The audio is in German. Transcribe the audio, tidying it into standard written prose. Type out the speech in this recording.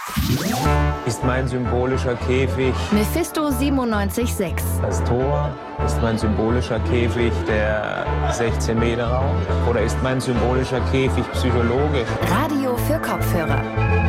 Ist mein symbolischer Käfig Mephisto 97,6. das Tor? Ist mein symbolischer Käfig der 16-Meter-Raum? Oder ist mein symbolischer Käfig psychologisch? Radio für Kopfhörer.